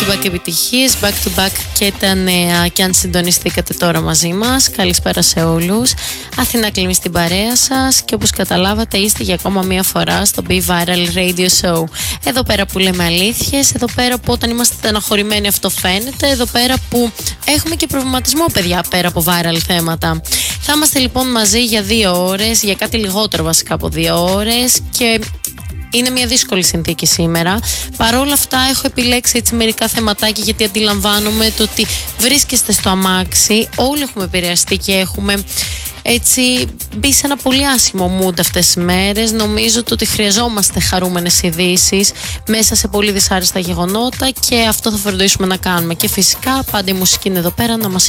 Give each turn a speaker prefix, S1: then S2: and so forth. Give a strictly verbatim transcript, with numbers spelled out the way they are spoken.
S1: back επιτυχίες, back to back και τα νέα. Και αν συντονιστήκατε τώρα μαζί μας, καλησπέρα σε όλους. Αθηνά Κλίμη στην παρέα σας και όπως καταλάβατε είστε για ακόμα μία φορά στο Be Viral Radio Show. Εδώ πέρα που λέμε αλήθειες, εδώ πέρα που όταν είμαστε στεναχωρημένοι αυτό φαίνεται, εδώ πέρα που έχουμε και προβληματισμό, παιδιά, πέρα από viral θέματα. Θα είμαστε λοιπόν μαζί για δύο ώρες, για κάτι λιγότερο βασικά από δύο ώρες και είναι μια δύσκολη συνθήκη σήμερα. Παρ' όλα αυτά έχω επιλέξει έτσι μερικά θεματάκια, γιατί αντιλαμβάνομαι το ότι βρίσκεστε στο αμάξι, όλοι έχουμε επηρεαστεί και έχουμε έτσι μπει σε ένα πολύ άσχημο mood αυτές τις μέρες. Νομίζω το ότι χρειαζόμαστε χαρούμενες ειδήσεις μέσα σε πολύ δυσάρεστα γεγονότα και αυτό θα φροντίσουμε να κάνουμε. Και φυσικά πάντα η μουσική είναι εδώ πέρα να μας